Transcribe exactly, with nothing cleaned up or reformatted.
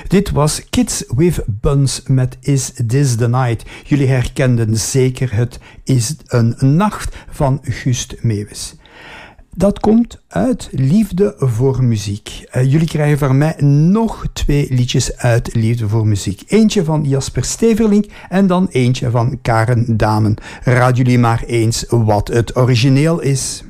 Dit was Kids with Buns met Is This the Night. Jullie herkenden zeker het Is een Nacht van Gust Meeuwis. Dat komt uit Liefde voor Muziek. Uh, jullie krijgen van mij nog twee liedjes uit Liefde voor Muziek. Eentje van Jasper Steverlink en dan eentje van Karen Damen. Raad jullie maar eens wat het origineel is.